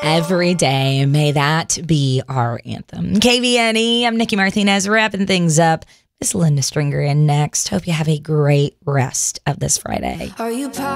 every day. May that be our anthem. KVNE, I'm Nikki Martinez, wrapping things up. Miss Linda Stringer in next. Hope you have a great rest of this Friday. Are you proud?